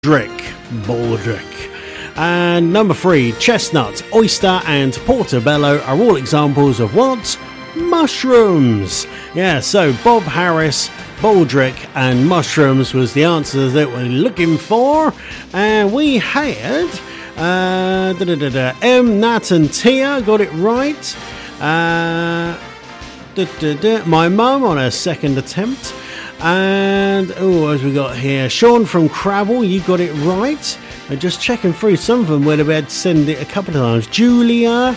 Baldric. And number 3, chestnut, oyster and portobello are all examples of what? Mushrooms. Yeah, so Bob Harris, baldric and mushrooms was the answer that we're looking for. And we had M, Nat and Tia got it right. My mum on her second attempt. And, what have we got here? Sean from Crabble, you got it right. I'm just checking through. Some of them would have had to send it a couple of times. Julia.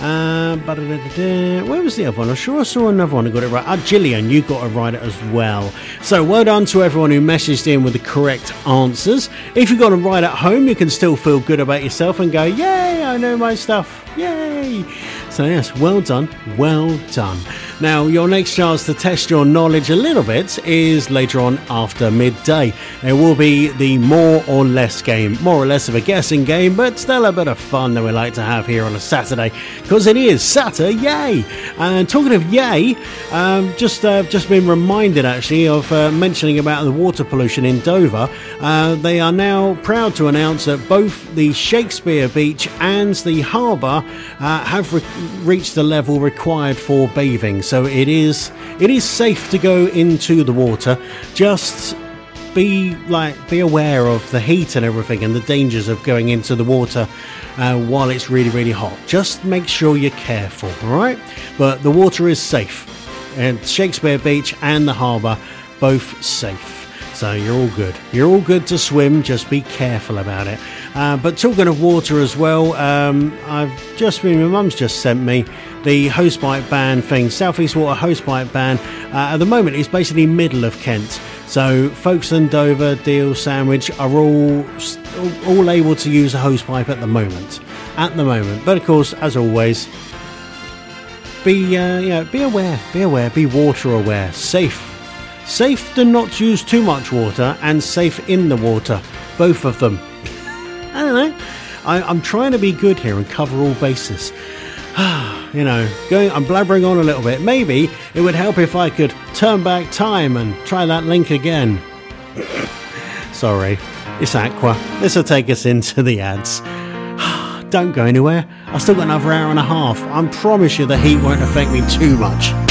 Where was the other one? I'm sure I saw another one who got it right. Gillian, you got it right as well. So well done to everyone who messaged in with the correct answers. If you got them right at home, you can still feel good about yourself and go, yay, I know my stuff. Yay. So yes, well done, well done. Now, your next chance to test your knowledge a little bit is later on after midday. It will be the more or less game, more or less of a guessing game, but still a bit of fun that we like to have here on a Saturday, because it is Saturday, yay! And talking of yay, just been reminded actually of mentioning about the water pollution in Dover. They are now proud to announce that both the Shakespeare Beach and the harbour have reached the level required for bathing. So it is safe to go into the water. Just be aware of the heat and everything and the dangers of going into the water while it's really, really hot. Just make sure you're careful, all right? But the water is safe. And Shakespeare Beach and the harbour, both safe. So you're all good. You're all good to swim. Just be careful about it. But talking of water as well, my mum's just sent me the hosepipe ban thing. South East Water hosepipe ban. At the moment, it's basically middle of Kent. So Folkestone, Dover, Deal, Sandwich are all able to use a hosepipe at the moment. But of course, as always, be aware, be water aware, safe. Safe to not use too much water and safe in the water. Both of them. I don't know. I'm trying to be good here and cover all bases. I'm blabbering on a little bit. Maybe it would help if I could turn back time and try that link again. Sorry, it's Aqua. This will take us into the ads. Don't go anywhere. I've still got another hour and a half. I promise you the heat won't affect me too much.